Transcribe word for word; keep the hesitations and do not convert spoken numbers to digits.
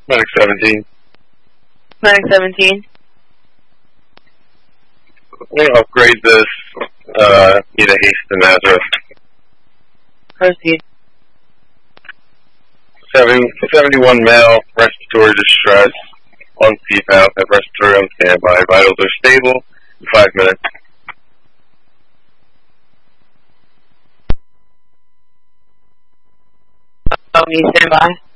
Medic seventeen. Medic seventeen. I want to upgrade this. Uh, need a haste to Nazareth. Proceed. Seven, seventy-one male, respiratory distress, on C PAP, have respiratory on standby. Vitals are stable. Five minutes. Oh, me standby.